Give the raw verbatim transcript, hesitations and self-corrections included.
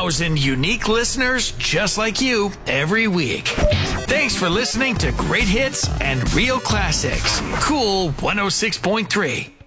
thousand unique listeners just like you every week. Thanks for listening to Great Hits and Real Classics. Cool one oh six point three.